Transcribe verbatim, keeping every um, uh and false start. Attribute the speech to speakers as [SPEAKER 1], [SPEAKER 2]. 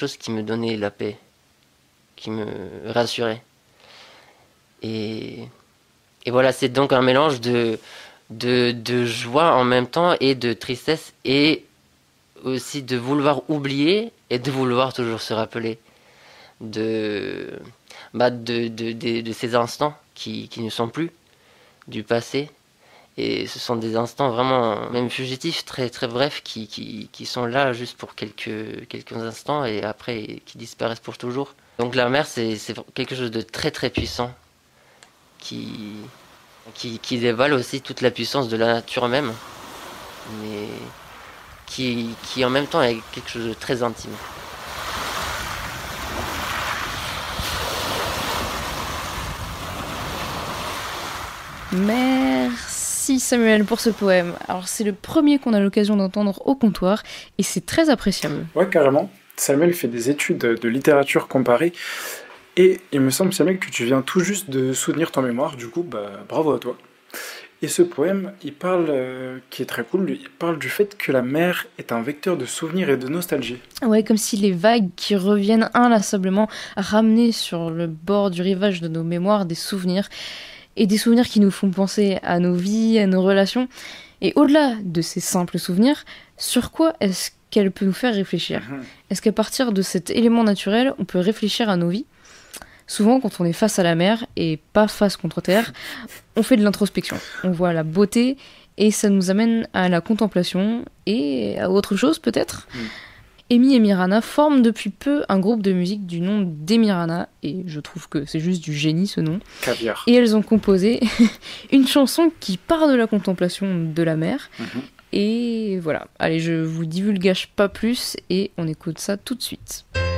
[SPEAKER 1] chose qui me donnait la paix, qui me rassurait. Et, et voilà, c'est donc un mélange de, de, de joie en même temps et de tristesse et aussi de vouloir oublier et de vouloir toujours se rappeler de, bah de, de, de, de ces instants qui, qui ne sont plus, du passé. Et ce sont des instants vraiment, même fugitifs, très, très brefs, qui, qui, qui sont là juste pour quelques, quelques instants et après qui disparaissent pour toujours. Donc la mer, c'est, c'est quelque chose de très très puissant qui, qui, qui dévoile aussi toute la puissance de la nature même, mais qui, qui en même temps est quelque chose de très intime.
[SPEAKER 2] Merci Samuel pour ce poème. Alors c'est le premier qu'on a l'occasion d'entendre au comptoir et c'est très appréciable.
[SPEAKER 3] Ouais, carrément. Samuel fait des études de littérature comparée et il me semble, Samuel, que tu viens tout juste de soutenir ton mémoire, du coup, bah, bravo à toi. Et ce poème, il parle, euh, qui est très cool, il parle du fait que la mer est un vecteur de souvenirs et de nostalgie.
[SPEAKER 2] Ouais, comme si les vagues qui reviennent inlassablement ramenaient sur le bord du rivage de nos mémoires des souvenirs, et des souvenirs qui nous font penser à nos vies, à nos relations. Et au-delà de ces simples souvenirs, sur quoi est-ce qu'elle peut nous faire réfléchir ? Mmh. Est-ce qu'à partir de cet élément naturel, on peut réfléchir à nos vies ? Souvent, quand on est face à la mer et pas face contre terre, on fait de l'introspection. On voit la beauté et ça nous amène à la contemplation et à autre chose peut-être. Mmh. Amy et Mirana forment depuis peu un groupe de musique du nom d'Emirana et je trouve que c'est juste du génie ce nom.
[SPEAKER 3] Caviar.
[SPEAKER 2] Et elles ont composé une chanson qui part de la contemplation de la mer. Mmh. Et voilà. Allez, je vous divulgage pas plus et on écoute ça tout de suite.